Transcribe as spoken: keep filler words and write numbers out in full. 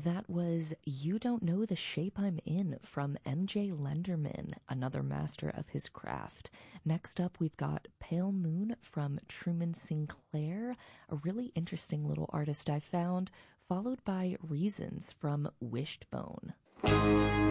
That was You Don't Know the Shape I'm In from M J Lenderman, another master of his craft. Next up, we've got Pale Moon from Truman Sinclair, a really interesting little artist I found, followed by Reasons from Wishbone.